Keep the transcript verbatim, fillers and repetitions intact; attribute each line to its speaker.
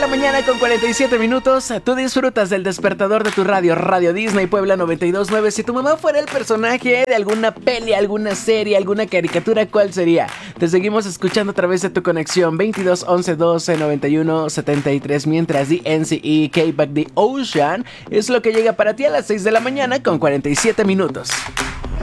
Speaker 1: mañana con cuarenta y siete minutos. Tú disfrutas del despertador de tu radio, Radio Disney Puebla noventa y dos punto nueve. Si tu mamá fuera el personaje de alguna peli, alguna serie, alguna caricatura, ¿cuál sería? Te seguimos escuchando a través de tu conexión veintidós once doce noventa y uno setenta y tres. Mientras D N C E K-Back The Ocean es lo que llega para ti a las seis de la mañana con cuarenta y siete minutos.